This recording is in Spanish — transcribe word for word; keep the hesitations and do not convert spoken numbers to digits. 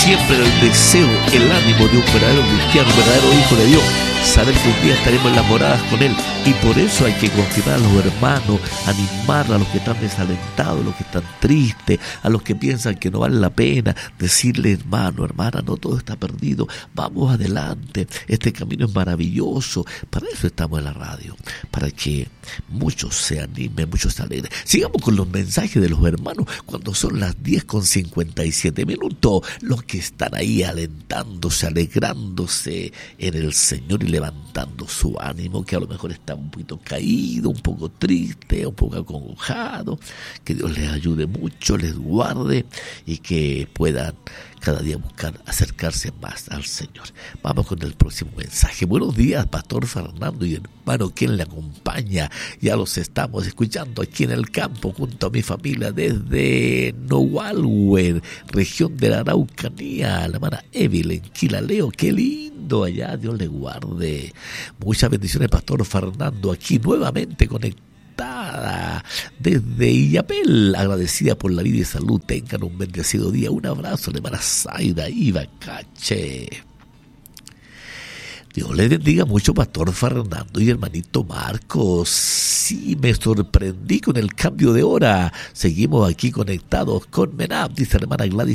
siempre el deseo, el ánimo de un verdadero cristiano, un verdadero hijo de Dios, saber que un día estaremos en las moradas con Él. Y por eso hay que confirmar a los hermanos, animar a los que están desalentados, a los que están tristes, a los que piensan que no vale la pena, decirle, hermano, hermana, no todo está perdido, vamos adelante, este camino es maravilloso. Para eso estamos en la radio, para que muchos se animen, muchos se alegren. Sigamos con los mensajes de los hermanos cuando son las diez con cincuenta y siete minutos, los que están ahí alentándose, alegrándose en el Señor y levantando su ánimo, que a lo mejor está un poquito caído, un poco triste, un poco acongojado. Que Dios les ayude mucho, les guarde y que puedan cada día buscar acercarse más al Señor. Vamos con el próximo mensaje. Buenos días, Pastor Fernando y hermano, quien le acompaña. Ya los estamos escuchando aquí en el campo junto a mi familia desde Nohualwe, región de la Araucanía. La hermana Evelyn Quilaleo, qué lindo allá, Dios le guarde. Muchas bendiciones, Pastor Fernando, aquí nuevamente conectado desde Illapel, agradecida por la vida y salud. Tengan un bendecido día. Un abrazo, de hermana Zaida Ibacache. Dios les bendiga mucho, Pastor Fernando y hermanito Marcos. Sí, me sorprendí con el cambio de hora. Seguimos aquí conectados con Menab, dice la hermana Gladys